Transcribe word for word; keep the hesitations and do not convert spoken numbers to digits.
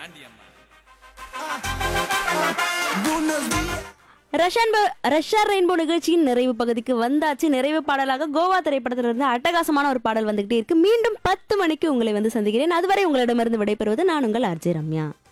Russian Russia rainbow நிகழ்ச்சியின் நிறைவு பகுதிக்கு வந்தாச்சு. நிறைவு பாடலாக கோவா திரைப்படத்திலிருந்து அட்டகாசமான ஒரு பாடல் வந்துகிட்டே இருக்கு. மீண்டும் பத்து மணிக்கு உங்களை வந்து சந்திக்கிறேன். அதுவரை உங்களிடமிருந்து விடைபெறுவது நான் உங்கள் ஆர்ஜே ரம்யா.